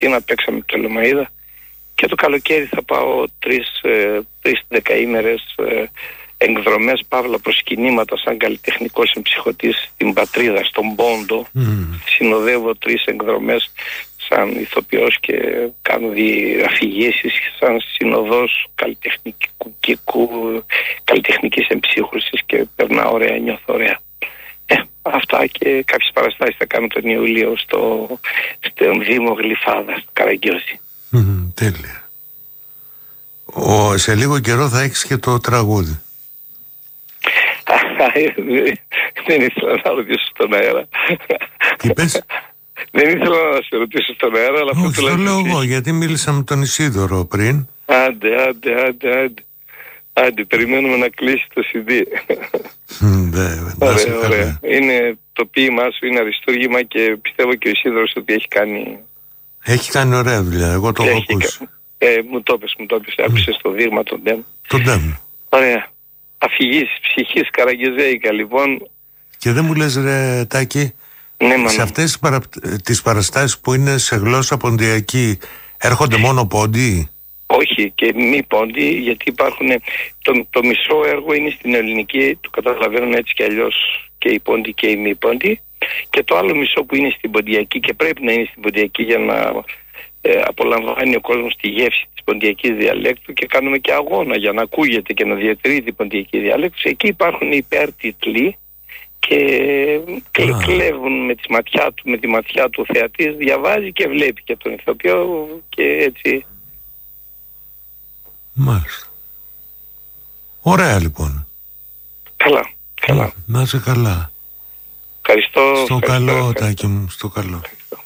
Χριστούγεννα, παίξαμε το Λεμαΐδα και το καλοκαίρι θα πάω τρεις δεκαήμερες εκδρομές παύλα προσκυνήματα σαν καλλιτεχνικός εμψυχωτής στην πατρίδα, στον Πόντο. Συνοδεύω 3 εκδρομές σαν ηθοποιός και κάνω αφηγήσεις σαν συνοδός καλλιτεχνικής εμψύχωσης και περνάω ωραία, νιώθω ωραία. Αυτά και κάποιες παραστάσεις θα κάνω τον Ιούλιο στον Δήμο Γλυφάδα, στο Καραγκιόζη. Τέλεια. Σε λίγο καιρό θα έχεις και το τραγούδι. Δεν ήθελα να ρωτήσω στον αέρα. Τι πες? Δεν ήθελα να σε ρωτήσω στον αέρα, αλλά αυτό το λέω εγώ, γιατί μίλησα με τον Ισίδωρο πριν. Άντε, περιμένουμε να κλείσει το CD. Ωραία. Είναι το ποίημά σου, είναι αριστούργημα και πιστεύω και ο Ισίδωρος ότι έχει κάνει ωραία δουλειά, εγώ το έχω ακούσει. Μου το πες, άκουσες το δείγμα τον Ντέμ. Τον Ντέμ. Ωραία. Αφηγήσεις ψυχής καραγκιόζικα λοιπόν. Και δεν μου λες ρε Τάκη, σε αυτές τις παραστάσεις που είναι σε γλώσσα ποντιακή έρχονται μόνο πόντιοι? Όχι, και μη πόντιοι, γιατί υπάρχουν το μισό έργο είναι στην ελληνική, το καταλαβαίνουν έτσι κι αλλιώς και οι πόντιοι και οι μη πόντιοι, και το άλλο μισό που είναι στην ποντιακή και πρέπει να είναι στην ποντιακή για να απολαμβάνει ο κόσμος τη γεύση της ποντιακής διαλέκτου, και κάνουμε και αγώνα για να ακούγεται και να διατηρεί την ποντιακή διαλέκτου. Εκεί υπάρχουν υπέρτιτλοι και κλέβουν με τη ματιά του ο θεατής, διαβάζει και βλέπει και τον ηθοποιό και έτσι. Μάλιστα. Ωραία λοιπόν. Καλά. Να είσαι καλά. Ευχαριστώ. Στο καλό, Τάκη μου, στο καλό.